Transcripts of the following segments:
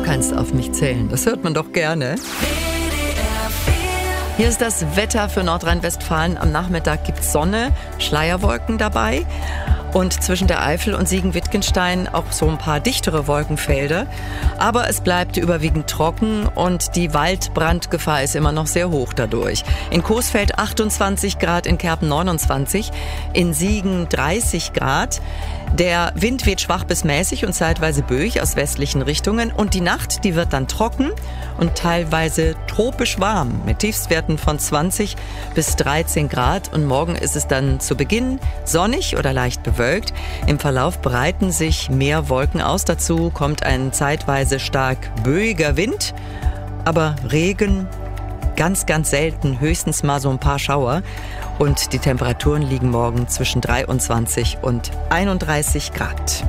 kannst auf mich zählen. Das hört man doch gerne. Hier ist das Wetter für Nordrhein-Westfalen. Am Nachmittag gibt's Sonne, Schleierwolken dabei. Und zwischen der Eifel und Siegen-Wittgenstein auch so ein paar dichtere Wolkenfelder. Aber es bleibt überwiegend trocken und die Waldbrandgefahr ist immer noch sehr hoch dadurch. In Coesfeld 28 Grad, in Kerpen 29, in Siegen 30 Grad. Der Wind weht schwach bis mäßig und zeitweise böig aus westlichen Richtungen. Und die Nacht, die wird dann trocken und teilweise tropisch warm mit Tiefstwerten von 20 bis 13 Grad. Und morgen ist es dann zu Beginn sonnig oder leicht bewölkt. Im Verlauf breiten sich mehr Wolken aus. Dazu kommt ein zeitweise stark böiger Wind, aber Regen ganz, ganz selten, höchstens mal so ein paar Schauer. Und die Temperaturen liegen morgen zwischen 23 und 31 Grad.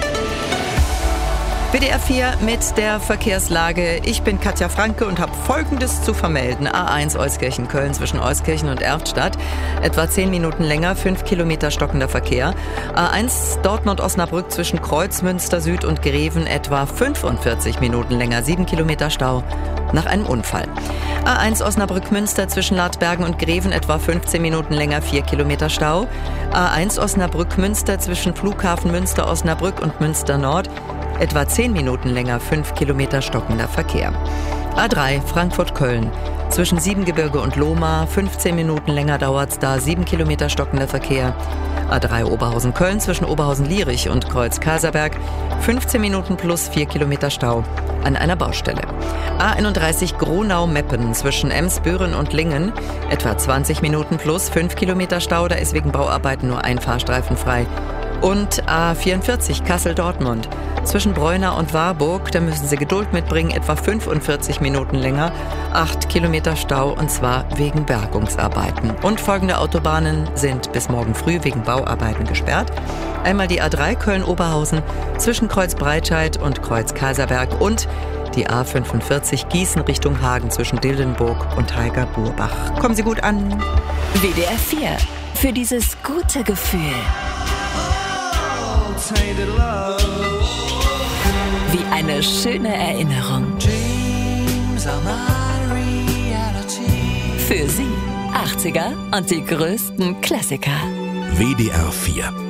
WDR 4 mit der Verkehrslage. Ich bin Katja Franke und habe Folgendes zu vermelden. A1 Euskirchen-Köln zwischen Euskirchen und Erftstadt. Etwa 10 Minuten länger, 5 Kilometer stockender Verkehr. A1 Dortmund-Osnabrück zwischen Kreuzmünster Süd und Greven etwa 45 Minuten länger, 7 Kilometer Stau nach einem Unfall. A1 Osnabrück-Münster zwischen Ladbergen und Greven etwa 15 Minuten länger, 4 Kilometer Stau. A1 Osnabrück-Münster zwischen Flughafen Münster-Osnabrück und Münster Nord etwa 10 Minuten länger, 5 Kilometer stockender Verkehr. A3 Frankfurt-Köln. Zwischen Siebengebirge und Lohmar 15 Minuten länger dauert's da, 7 Kilometer stockender Verkehr. A3 Oberhausen-Köln zwischen Oberhausen-Lierich und Kreuz-Kaserberg 15 Minuten plus 4 Kilometer Stau an einer Baustelle. A31 Gronau-Meppen zwischen Emsbüren und Lingen etwa 20 Minuten plus 5 Kilometer Stau, da ist wegen Bauarbeiten nur ein Fahrstreifen frei. Und A44 Kassel-Dortmund. Zwischen Breuna und Warburg, da müssen Sie Geduld mitbringen, etwa 45 Minuten länger, 8 Kilometer Stau und zwar wegen Bergungsarbeiten. Und folgende Autobahnen sind bis morgen früh wegen Bauarbeiten gesperrt. Einmal die A3 Köln-Oberhausen zwischen Kreuz-Breitscheid und Kreuz-Kaserberg und die A45 Gießen Richtung Hagen zwischen Dillenburg und Heiger-Burbach. Kommen Sie gut an. WDR 4. Für dieses gute Gefühl. Wie eine schöne Erinnerung. Für Sie 80er und die größten Klassiker. WDR 4